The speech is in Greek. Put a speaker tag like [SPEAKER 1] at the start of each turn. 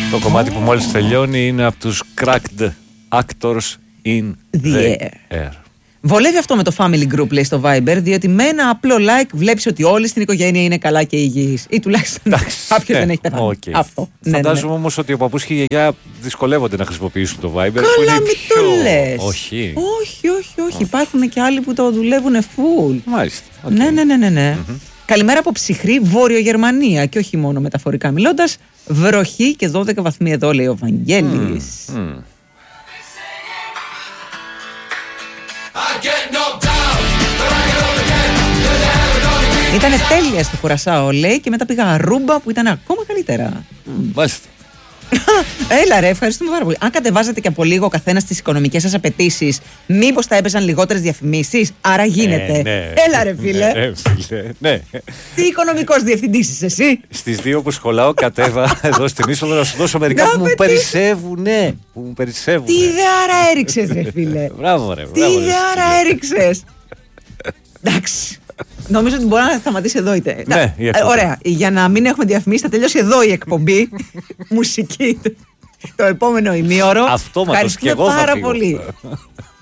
[SPEAKER 1] Το κομμάτι που μόλις τελειώνει είναι από τους Cracked Actors in the Air.
[SPEAKER 2] Βολεύει αυτό με το family group, λέει στο Viber, διότι με ένα απλό like βλέπεις ότι όλη στην οικογένεια είναι καλά και υγιείς. Ή τουλάχιστον κάποιος δεν έχει πεθάνει.
[SPEAKER 1] Okay.
[SPEAKER 2] Αυτό.
[SPEAKER 1] Φαντάζομαι όμως ότι ο παππούς και η γιαγιά δυσκολεύονται να χρησιμοποιήσουν το Viber.
[SPEAKER 2] Καλά, μην το λες.
[SPEAKER 1] Όχι.
[SPEAKER 2] Όχι. Υπάρχουν και άλλοι που το δουλεύουν full.
[SPEAKER 1] Μάλιστα. Okay.
[SPEAKER 2] Ναι. Καλημέρα από ψυχρή Βόρειο Γερμανία και όχι μόνο μεταφορικά μιλώντας. Βροχή και 12 βαθμοί εδώ, λέει ο Βαγγέλης. Ήτανε τέλεια στο Κουρασάο, λέει, και μετά πήγα Ρούμπα που ήταν ακόμα καλύτερα.
[SPEAKER 1] Μάλιστα.
[SPEAKER 2] Έλα ρε, ευχαριστούμε πάρα πολύ. Αν κατεβάζατε και από λίγο ο καθένας τις οικονομικές σας απαιτήσεις, μήπως θα έπαιζαν λιγότερες διαφημίσεις? Άρα γίνεται.
[SPEAKER 1] Ναι.
[SPEAKER 2] Έλα ρε φίλε.
[SPEAKER 1] Ναι.
[SPEAKER 2] Τι οικονομικός διευθυντής είσαι εσύ?
[SPEAKER 1] Στις 2 που σχολάω κατέβα εδώ στην είσοδο να σου δώσω μερικά που μου περισσεύουν.
[SPEAKER 2] Τι ιδεάρα έριξες ρε φίλε?
[SPEAKER 1] Μπράβο ρε.
[SPEAKER 2] Τι ιδεάρα έριξες? Εντάξει. Νομίζω ότι μπορεί να σταματήσει εδώ.
[SPEAKER 1] Ναι,
[SPEAKER 2] ωραία. Για να μην έχουμε διαφημίσει, θα τελειώσει εδώ η εκπομπή. Μουσική. Το επόμενο ημίωρο.
[SPEAKER 1] Αυτόματος και εγώ θα
[SPEAKER 2] πάρα
[SPEAKER 1] φύγω.
[SPEAKER 2] πολύ.